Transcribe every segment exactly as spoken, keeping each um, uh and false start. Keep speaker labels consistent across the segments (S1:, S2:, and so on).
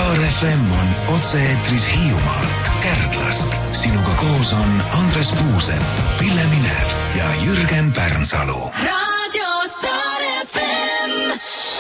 S1: Star F M on otse-eetris Hiiumaalt, Kärdlast. Sinuga koos on Andres Puusepp, Pille Minev ja Jürgen Pärnsalu.
S2: Radio Star F M.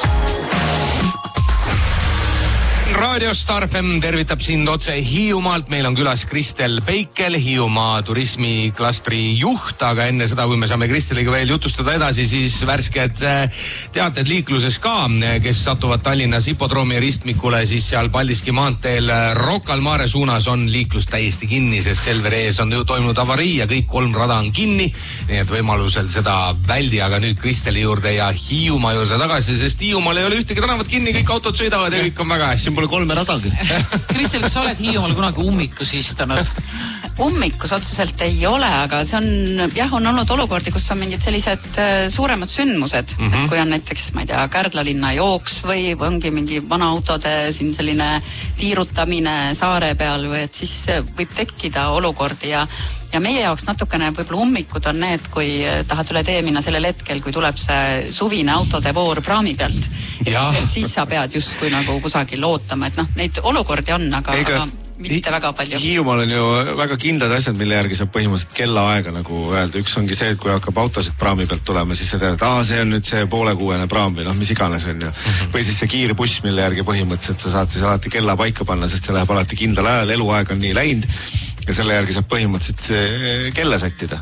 S3: Radio Star F M tervitab sind otse Hiiumaalt. Meil on külas Kristel Peikel, Hiiumaa turismiklastri juht, aga enne seda, kui me saame Kristeliga veel jutustada edasi, siis värsked teated liikluses ka, kes satuvad Tallinnas hipodroomi ristmikule, siis seal Paldiski maanteel Rocca al Mare suunas on liiklus täiesti kinni, sest Selveri ees on toimunud avarii ja kõik kolm rada on kinni, nii et võimalusel seda väldi, aga nüüd Kristeli juurde ja Hiiumaa juurde tagasi, sest Hiiumaal ei ole ühtegi tänavat kinni, kõik autod sõidavad ja kõik on väga hästi.
S4: kolme radagi.
S5: Kristel, kas sa oled Hiiumaal kunagi ummikus istunud?
S6: Ummikus otseselt ei ole, aga see on, jah, on olnud olukordi, kus on mingid sellised suuremad sündmused. Mm -hmm. Et kui on näiteks, ma ei tea, Kärdla linna jooks või ongi mingi vana autode siin selline tiirutamine saare peal või et siis võib tekkida olukordi ja Ja meie jaoks natukene võib-olla ummikud on need, kui tahad üle tee minna sellel hetkel, kui tuleb see suvine autode voor praami pealt. Et, et siis sa pead justkui nagu kusagil ootama, et noh, neid olukordi on, aga, aga mitte väga palju.
S4: Hiiumaal on ju väga kindlad asjad, mille järgi saab põhimõtteliselt kellaaega nagu öelda. Üks ongi see, et kui hakkab autosid praami pealt tulema, siis sa tead, et aa, see on nüüd see poolekuuene praam või noh, mis iganes on ju. Mm-hmm. Või siis see kiirbuss, mille järgi põhimõtteliselt sa saad siis alati kella paika panna, sest see läheb alati kindlal ajal, eluaeg on nii läinud ja selle järgi saab põhimõtteliselt kella sättida.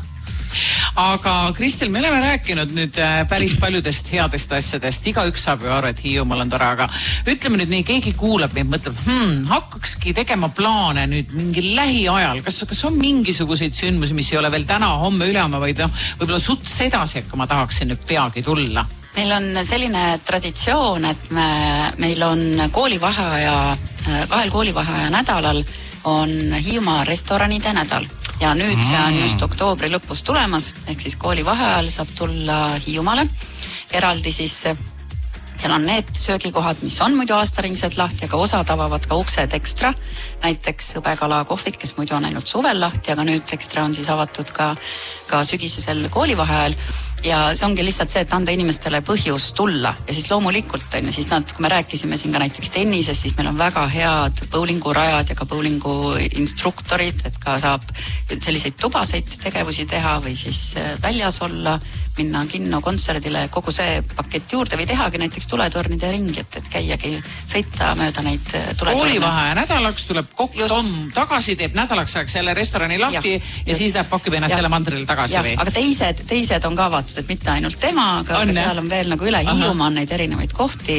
S5: Aga Kristel, me oleme rääkinud nüüd päris paljudest headest asjadest. Igaüks saab ju aru, et Hiiumaal on tore, aga ütleme nüüd nii, keegi kuulab meid, mõtleb, hmm, hakkakski tegema plaane nüüd mingi lähiajal. Kas, kas on mingisuguseid sündmusi, mis ei ole veel täna, homme, ülehomme, vaid no, võib-olla suts edasi, kui ma tahaksin nüüd peagi tulla?
S6: Meil on selline traditsioon, et me, meil on koolivaheaja, kahel koolivaheaja nädalal on Hiiumaa restoranide nädal. Ja nüüd see on just oktoobri lõpus tulemas, ehk siis kooli vaheajal saab tulla Hiiumaale. Eraldi siis seal on need söögikohad, mis on muidu aastaringselt lahti, aga osad avavad ka uksed ekstra. Näiteks Hõbekala kohvik, kes muidu on ainult suvel lahti, aga nüüd ekstra on siis avatud ka, ka sügisesel koolivaheajal. Ja see ongi lihtsalt see, et anda inimestele põhjus tulla. Ja siis loomulikult on ja siis nad, kui me rääkisime siin ka näiteks tennises, siis meil on väga head bowlingurajad ja ka bowlingu instruktorid, et ka saab selliseid tubaseid tegevusi teha või siis väljas olla, minna kinno kontserdile, kogu see pakett juurde või tehagi näiteks tuletornide ringi, et, et käiagi sõita mööda neid tuletorne.
S5: Koolivaheaja nädalaks tuleb kokk Tom tagasi, teeb nädalaks ajaks jälle restorani lahti ja, ja siis läheb pakib ennast jälle mandrile tagasi.
S6: Ja, aga teised, teised on ka avatud, et mitte ainult tema, aga, aga seal on veel nagu üle Hiiumaa on neid erinevaid kohti,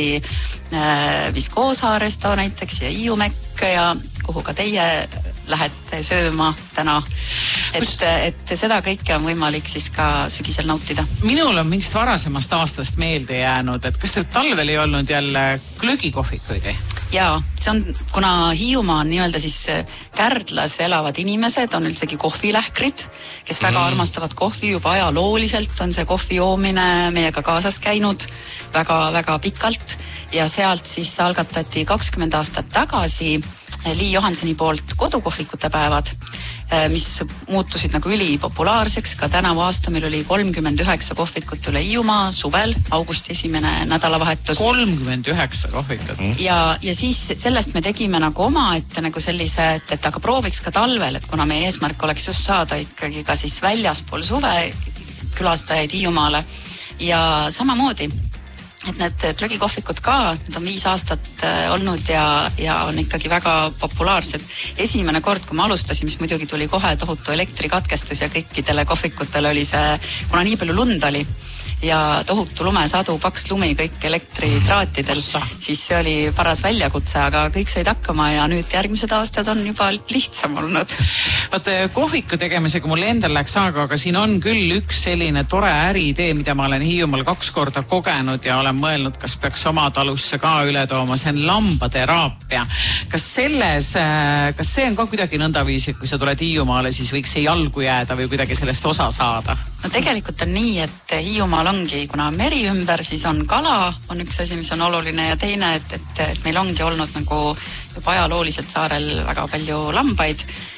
S6: äh, Viskoosa resto näiteks ja Hiiumekk ja kuhu ka teie lähete sööma täna. Et, et seda kõike on võimalik siis ka sügisel nautida.
S5: Minul on mingist varasemast aastast meelde jäänud, et kas teil talvel ei olnud jälle glögikohvikuid?
S6: Jaa, see on, kuna Hiiumaa on nii-öelda siis Kärdlas elavad inimesed, on üldsegi kohvilähkrid, kes väga mm. armastavad kohvi juba ajalooliselt, on see kohvi joomine meiega kaasas käinud väga-väga pikalt ja sealt siis algatati kakskümmend aastat tagasi Lii Johansoni poolt kodukohvikute päevad, mis muutusid nagu ülipopulaarseks. Ka tänavu aasta meil oli kolmkümmend üheksa kohvikut üle Hiiumaa suvel, augusti esimene nädalavahetus.
S5: kolmkümmend üheksa kohvikut.
S6: Ja, ja siis sellest me tegime nagu oma ette nagu sellise, et, et aga prooviks ka talvel, et kuna meie eesmärk oleks just saada ikkagi ka siis väljaspool suve külastajaid Hiiumaale ja samamoodi et need glögikohvikud ka, need on viis aastat olnud ja, ja on ikkagi väga populaarsed. Esimene kord, kui me alustasime, mis muidugi tuli kohe tohutu elektrikatkestus ja kõikidele kohvikutele oli see, kuna nii palju lund oli ja tohutu lumesadu, paks lumi kõik elektritraatidel, siis see oli paras väljakutse, aga kõik said hakkama ja nüüd järgmised aastad on juba lihtsam olnud.
S5: Vaat kohviku tegemisega mul endal läks aega, aga siin on küll üks selline tore äriidee, mida ma olen Hiiumaal kaks korda kogenud ja olen mõelnud, kas peaks oma talusse ka üle tooma, see on lambateraapia. Kas selles, kas see on ka kuidagi nõndaviisi, kui sa tuled Hiiumaale, siis võiks see jalgu jääda või kuidagi sellest osa saada?
S6: No tegelikult on nii, et Hiiumaal ongi, kuna meri ümber, siis on kala, on üks asi, mis on oluline ja teine, et, et, et meil ongi olnud nagu juba ajalooliselt saarel väga palju lambaid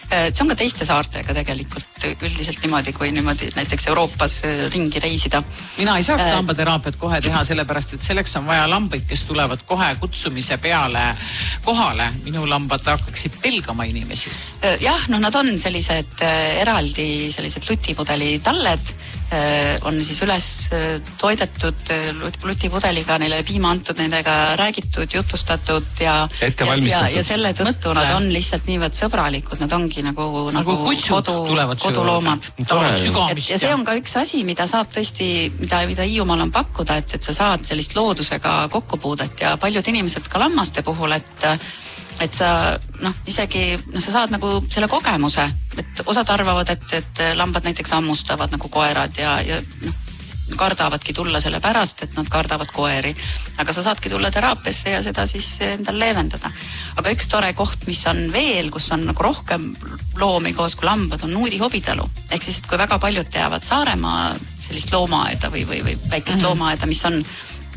S6: see on ka teiste saartega tegelikult üldiselt niimoodi, kui niimoodi näiteks Euroopas ringi reisida.
S5: Mina ei saaks lambateraapiat kohe teha, sellepärast, et selleks on vaja lambaid, kes tulevad kohe kutsumise peale kohale. Minu lambad hakkaksid pelgama inimesi.
S6: Jah, no nad on sellised eraldi sellised lutipudeli talled, on siis üles toidetud lutipudeliga, neile piima antud, nendega räägitud, jutustatud ja, ja, ja selle tõttu nad on lihtsalt niivõrd sõbralikud, nad ongi nagu, nagu, nagu kodu, koduloomad. Et, ja see on ka üks asi, mida saab tõesti, mida, mida Hiiumaal on pakkuda, et, et sa saad sellist loodusega kokkupuudet ja paljud inimesed ka lammaste puhul, et et sa, noh, isegi, noh, sa saad nagu selle kogemuse, et osad arvavad, et, et lambad näiteks ammustavad nagu koerad ja, ja noh, kardavadki tulla selle pärast, et nad kardavad koeri. Aga sa saadki tulla teraapiasse ja seda siis endal leevendada. Aga üks tore koht, mis on veel, kus on nagu rohkem loomi koos kui lambad, on Nuudi hobitalu. Ehk siis, et kui väga paljud teavad Saaremaa sellist loomaaeda või, või, või väikest mm-hmm. loomaaeda, mis on,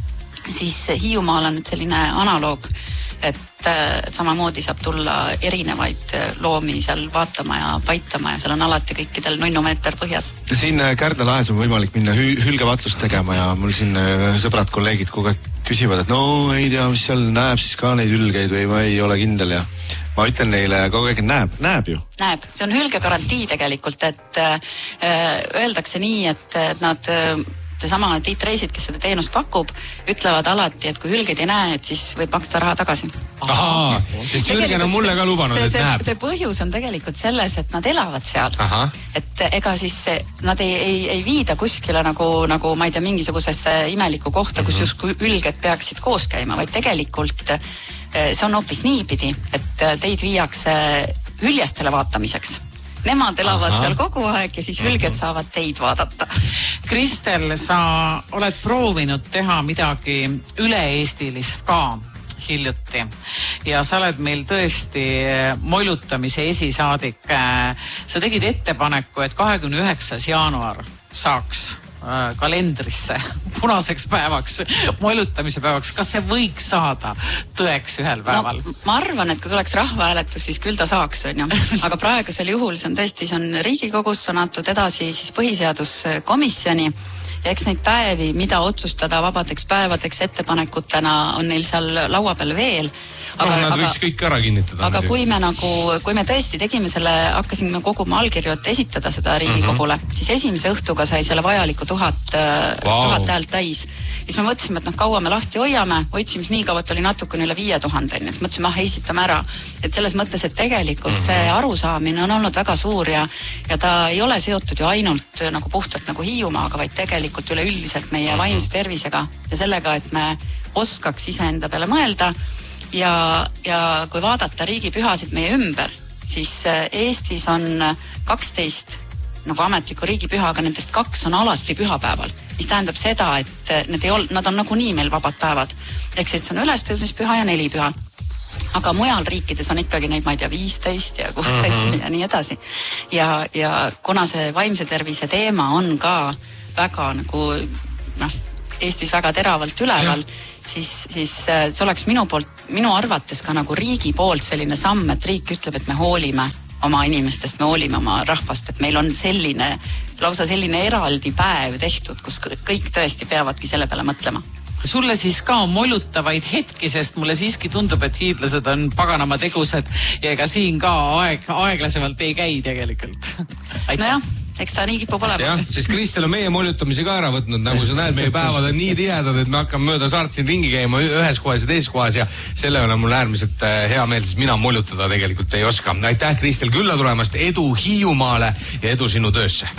S6: siis Hiiumaal on nüüd selline analoog, et, et samamoodi saab tulla erinevaid loomi seal vaatama ja paitama ja seal on alati kõikidel nunnumeeter põhjas.
S4: Siin Kärdla lahes on võimalik minna hü- hülgevatlust tegema ja mul siin sõbrad, kolleegid kogu aeg küsivad, et no ei tea, mis seal näeb siis ka neid hülgeid või ma ei ole kindel ja ma ütlen neile kogu aeg, et näeb, näeb ju.
S6: Näeb, see on hülgegarantii tegelikult, et äh, öeldakse nii, et, et nad seesama Tiit Reisid, kes seda teenust pakub, ütlevad alati, et kui hülgeid ei näe, et siis võib maksta raha tagasi.
S3: Ahaa, sest Jürgen on mulle ka lubanud,
S6: see,
S3: et
S6: see,
S3: näeb.
S6: See põhjus on tegelikult selles, et nad elavad seal. Aha. Et ega siis see, nad ei, ei, ei viida kuskile nagu, nagu ma ei tea, mingisugusesse imelikku kohta, kus mm-hmm. just hülged peaksid koos käima, vaid tegelikult see on hoopis niipidi, et teid viiakse hüljestele vaatamiseks. Nemad elavad Aha. seal kogu aeg ja siis hülged saavad teid vaadata.
S5: Kristel, sa oled proovinud teha midagi üle-eestilist ka hiljuti ja sa oled meil tõesti moilutamise esisaadik. Sa tegid ettepaneku, et kahekümne üheksas jaanuar saaks kalendrisse punaseks päevaks, moilutamise päevaks. Kas see võiks saada tõeks ühel päeval?
S6: No, ma arvan, et kui tuleks rahvahääletus, siis küll ta saaks, on ju. Aga praegusel juhul see on tõesti, see on Riigikogus, on antud edasi siis põhiseaduskomisjoni ja eks neid päevi, mida otsustada vabadeks päevadeks ettepanekutena on neil seal laua peal veel.
S3: Aga, no, nad aga, võiks kõik ära kinnitada.
S6: Aga kui me nagu, kui me tõesti tegime selle, hakkasime koguma allkirju, et esitada seda Riigikogule, mm-hmm. siis esimese õhtuga sai selle vajaliku tuhat, wow. tuhat häält täis. Siis me mõtlesime, et noh, kaua me lahti hoiame, hoidsime nii kaua, et oli natukene üle viie tuhande, siis mõtlesime, ah, esitame ära. Et selles mõttes, et tegelikult mm-hmm. see arusaamine on olnud väga suur ja, ja ta ei ole seotud ju ainult nagu puhtalt nagu Hiiumaaga, vaid tegelikult üleüldiselt meie mm-hmm. vaimse tervisega ja sellega, et me oskaks iseenda peale mõelda. Ja, ja kui vaadata riigipühasid meie ümber, siis Eestis on kaksteist nagu ametlikku riigipüha, aga nendest kaks on alati pühapäeval. Mis tähendab seda, et need, ei ol, nad on nagu nii meil vabad päevad. Ehk see on ülestõusmispüha ja nelipüha. Aga mujal riikides on ikkagi neid, ma ei tea, viisteist ja kuusteist mm-hmm. ja nii edasi. Ja, ja kuna see vaimse tervise teema on ka väga nagu, noh, Eestis väga teravalt üleval, siis, siis see oleks minu poolt, minu arvates ka nagu riigi poolt selline samm, et riik ütleb, et me hoolime oma inimestest, me hoolime oma rahvast, et meil on selline, lausa selline eraldi päev tehtud, kus kõik tõesti peavadki selle peale mõtlema.
S5: Sulle siis ka on moilutavaid hetki, sest mulle siiski tundub, et hiidlased on paganama tegused ja ega siin ka aeg, aeglasemalt ei käi tegelikult.
S6: Nojah, eks ta nii kipub olema.
S3: Jah, sest Kristel on meie moilutamise ka ära võtnud, nagu sa näed, meie päevad on nii tihedad, et me hakkame mööda saart siin ringi käima ühes kohas ja teises kohas ja selle on mul äärmiselt hea meel, sest mina moilutada tegelikult ei oska. Aitäh, Kristel, külla tulemast, edu Hiiumaale ja edu sinu töösse.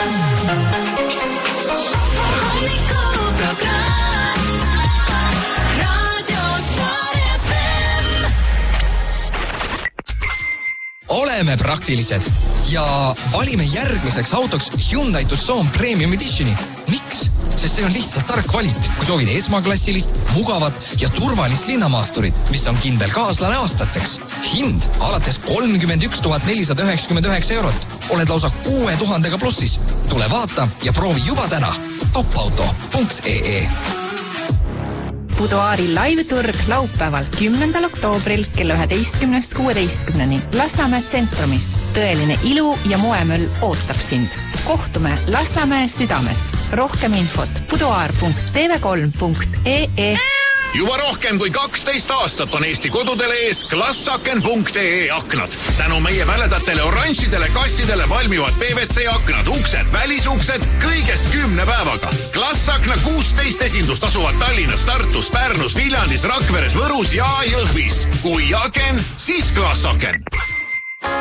S7: Oleme praktilised ja valime järgmiseks autoks Hyundai Tucson Premium Editioni. Miks? Sest see on lihtsalt tark valik, kui soovid esmaklassilist, mugavat ja turvalist linnamaasturit, mis on kindel kaaslane aastateks. Hind alates kolmkümmend üks tuhat nelisada üheksakümmend üheksa eurot. Oled lausa kuue tuhandega plussis. Tule vaata ja proovi juba täna. topauto punkt ee
S8: Buduaari live-turg laupäeval kümnendal oktoobril kella üheteistkümnest kuueteistkümneni Lasnamäe tsentrumis. Tõeline ilu ja moemöll ootab sind. Kohtume Lasnamäe südames. Rohkem infot buduaar punkt t v kolm punkt e e.
S9: Juba rohkem kui kaksteist aastat on Eesti kodudele ees klassaken punkt e e aknad. Tänu meie väledatele oranžidele kassidele valmivad P V C aknad, uksed, välisuksed kõigest kümne päevaga. Klassakna kuusteist esindust asuvad Tallinnas, Tartus, Pärnus, Viljandis, Rakveres, Võrus ja Jõhvis. Kui aken, siis klassaken.